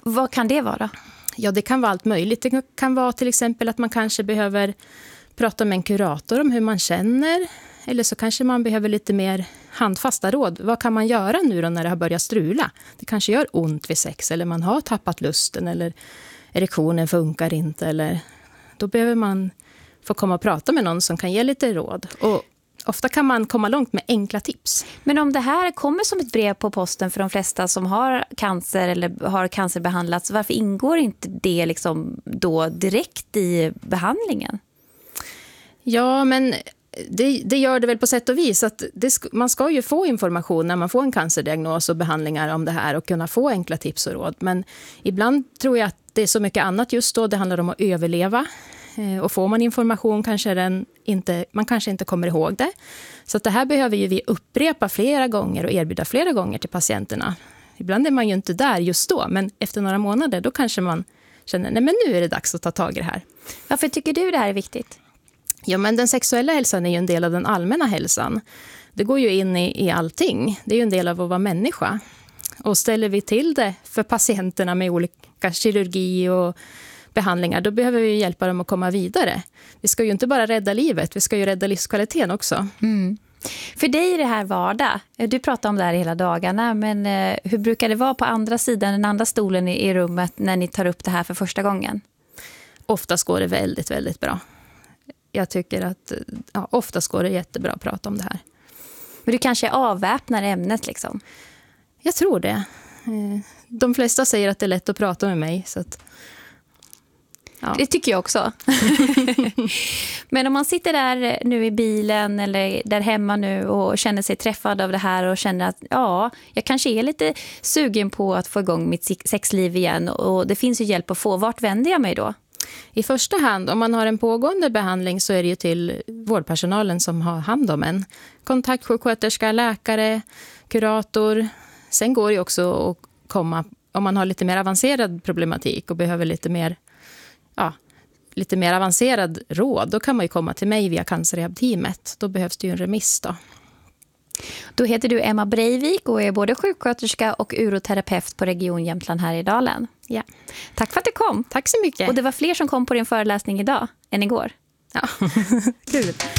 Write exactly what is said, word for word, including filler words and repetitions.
Vad kan det vara? Ja, det kan vara allt möjligt. Det kan vara till exempel att man kanske behöver prata med en kurator om hur man känner. Eller så kanske man behöver lite mer handfasta råd. Vad kan man göra nu då när det har börjat strula? Det kanske gör ont vid sex, eller man har tappat lusten, eller erektionen funkar inte. Eller då behöver man få komma och prata med någon som kan ge lite råd. Och ofta kan man komma långt med enkla tips. Men om det här kommer som ett brev på posten för de flesta som har cancer eller har cancerbehandlats, varför ingår inte det liksom då direkt i behandlingen? Ja, men det, det gör det väl på sätt och vis. Att det, man ska ju få information när man får en cancerdiagnos och behandlingar om det här och kunna få enkla tips och råd. Men ibland tror jag att det är så mycket annat just då. Det handlar om att överleva. Och får man information kanske den inte, man kanske inte kommer ihåg det. Så att det här behöver ju vi upprepa flera gånger och erbjuda flera gånger till patienterna. Ibland är man ju inte där just då, men efter några månader då kanske man känner, nej men nu är det dags att ta tag i det här. Varför tycker du det här är viktigt? Ja, men den sexuella hälsan är ju en del av den allmänna hälsan. Det går ju in i, i allting. Det är ju en del av att vara människa. Och ställer vi till det för patienterna med olika kirurgi och behandlingar, då behöver vi hjälpa dem att komma vidare. Vi ska ju inte bara rädda livet, vi ska ju rädda livskvaliteten också. Mm. För dig är det här vardag. Du pratar om det här hela dagarna, men eh, hur brukar det vara på andra sidan, den andra stolen i, i rummet när ni tar upp det här för första gången? Oftast går det väldigt, väldigt bra. Jag tycker att ja, oftast går det jättebra att prata om det här. Men du kanske avväpnar ämnet liksom? Jag tror det. De flesta säger att det är lätt att prata med mig, så att ja. Det tycker jag också. Men om man sitter där nu i bilen eller där hemma nu och känner sig träffad av det här och känner att ja, jag kanske är lite sugen på att få igång mitt sexliv igen och det finns ju hjälp att få. Vart vänder jag mig då? I första hand, om man har en pågående behandling så är det ju till vårdpersonalen som har hand om en. Kontaktsjuksköterska, läkare, kurator. Sen går det också att komma, om man har lite mer avancerad problematik och behöver lite mer Ja, lite mer avancerad råd, då kan man ju komma till mig via cancerrehab-teamet. Då behövs det ju en remiss då. Då heter du Emma Breivik och är både sjuksköterska och uroterapeut på Region Jämtland här i Dalen. Ja. Tack för att du kom. Tack så mycket. Och det var fler som kom på din föreläsning idag än igår. Ja, kul.